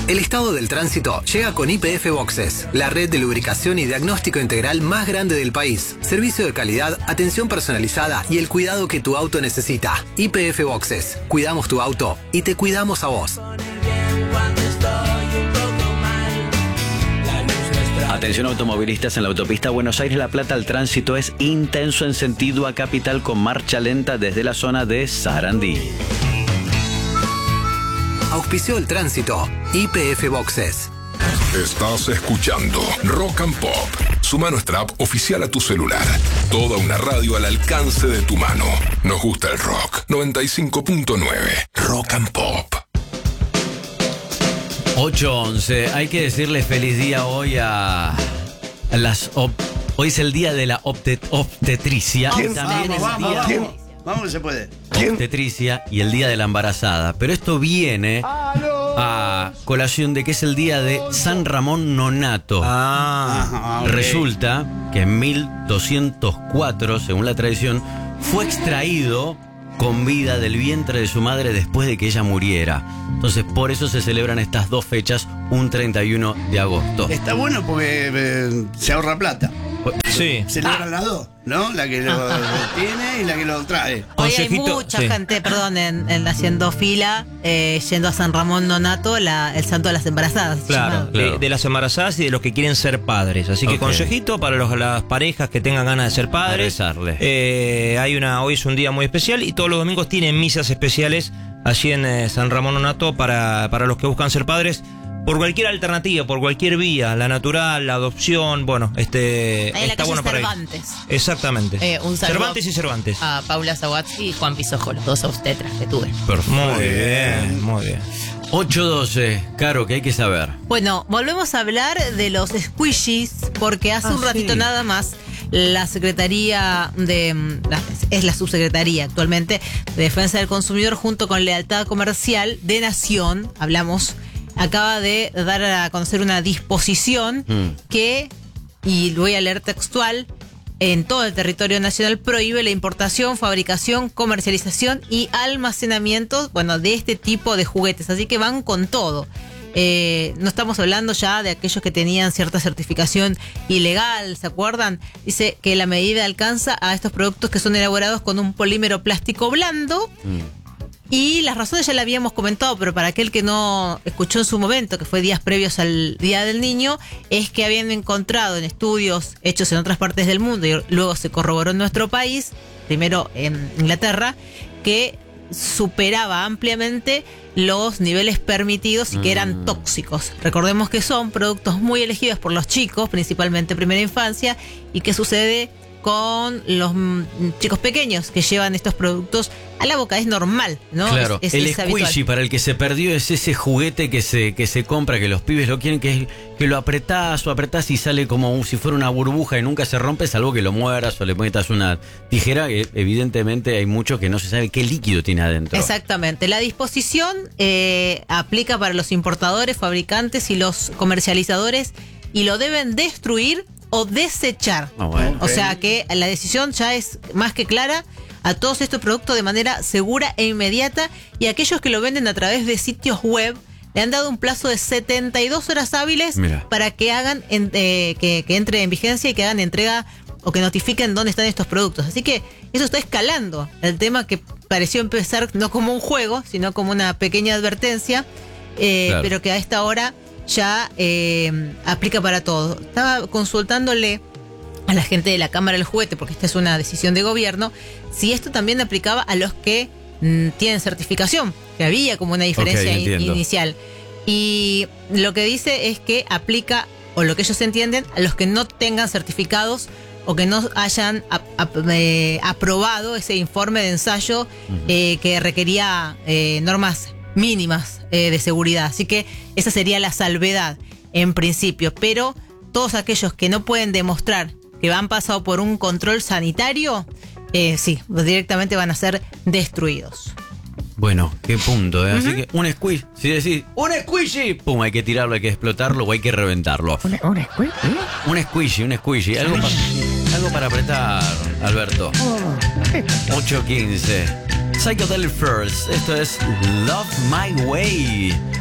El estado del tránsito llega con YPF Boxes, la red de lubricación y diagnóstico integral más grande del país. Servicio de calidad, atención personalizada y el cuidado que tu auto necesita. YPF Boxes. Cuidamos tu auto y te cuidamos a vos. Atención automovilistas, en la autopista Buenos Aires-La Plata el tránsito es intenso en sentido a capital con marcha lenta desde la zona de Sarandí. Auspició el tránsito. YPF Boxes. Estás escuchando Rock and Pop. Suma nuestra app oficial a tu celular. Toda una radio al alcance de tu mano. Nos gusta el rock. 95.9 Rock and Pop. 8:11. Hay que decirle feliz día hoy a las... Hoy es el día de la obstetricia. ¿Quién? También es el día... ¿Quién? Vamos que se puede. Obstetricia y el día de la embarazada. Pero esto viene a colación de que es el día de San Ramón Nonnato. Okay. Resulta que en 1204, según la tradición, fue extraído con vida del vientre de su madre después de que ella muriera. Entonces, por eso se celebran estas dos fechas, un 31 de agosto. Está bueno porque se ahorra plata. Sí. Celebran las dos, ¿no? La que lo tiene y la que lo trae. Hoy hay Consejito, mucha sí. gente, perdón, haciendo fila, yendo a San Ramón Nonnato, el santo de las embarazadas. Claro, Claro. de las embarazadas y de los que quieren ser padres. Así que Ok. consejito para las parejas que tengan ganas de ser padres. A rezarle. Hoy es un día muy especial y todos los domingos tienen misas especiales allí en San Ramón Nonnato para los que buscan ser padres. Por cualquier alternativa, por cualquier vía, la natural, la adopción, bueno, Ahí en la está calle bueno para ir. Cervantes. Exactamente. Un saludo Cervantes y Cervantes. a Paula Zawatsky y Juan Pisojo, los dos obstetras que tuve. Muy bien, muy bien. 8:12. Caro, que hay que saber. Bueno, volvemos a hablar de los squishies, porque hace un ratito nada más la Secretaría es la Subsecretaría actualmente de Defensa del Consumidor junto con Lealtad Comercial de Nación, acaba de dar a conocer una disposición que, y lo voy a leer textual, en todo el territorio nacional prohíbe la importación, fabricación, comercialización y almacenamiento, de este tipo de juguetes. Así que van con todo. No estamos hablando ya de aquellos que tenían cierta certificación ilegal, ¿se acuerdan? Dice que la medida alcanza a estos productos que son elaborados con un polímero plástico blando. Y las razones ya las habíamos comentado, pero para aquel que no escuchó en su momento, que fue días previos al Día del Niño, es que habían encontrado en estudios hechos en otras partes del mundo y luego se corroboró en nuestro país, primero en Inglaterra, que superaba ampliamente los niveles permitidos y que eran tóxicos. Recordemos que son productos muy elegidos por los chicos, principalmente primera infancia, y que sucede con los chicos pequeños que llevan estos productos a la boca. Es normal, ¿no? Claro, Es el habitual. squishy para el que se perdió es ese juguete que se compra, que los pibes lo quieren, que lo apretás y sale como si fuera una burbuja y nunca se rompe, salvo que lo mueras o le metas una tijera, que evidentemente hay muchos que no se sabe qué líquido tiene adentro. Exactamente. La disposición aplica para los importadores, fabricantes y los comercializadores y lo deben destruir o desechar. Bueno. O sea que la decisión ya es más que clara a todos estos productos de manera segura e inmediata, y aquellos que lo venden a través de sitios web le han dado un plazo de 72 horas hábiles para que hagan que entre en vigencia y que hagan entrega o que notifiquen dónde están estos productos. Así que eso está escalando. El tema que pareció empezar no como un juego, sino como una pequeña advertencia, Claro. pero que a esta hora ya aplica para todo. Estaba consultándole a la gente de la Cámara del Juguete, porque esta es una decisión de gobierno, si esto también aplicaba a los que tienen certificación, que había como una diferencia inicial. Y lo que dice es que aplica, o lo que ellos entienden, a los que no tengan certificados o que no hayan aprobado ese informe de ensayo que requería normas mínimas de seguridad. Así que esa sería la salvedad en principio, pero todos aquellos que no pueden demostrar que han pasado por un control sanitario, sí, directamente van a ser destruidos. Bueno, qué punto, ¿eh? Así que un squish, si decís un squishy, pum, hay que tirarlo, hay que explotarlo o hay que reventarlo. Un squishy, algo para apretar, Alberto. 8:15. Psychedelic First, esto es Love My Way.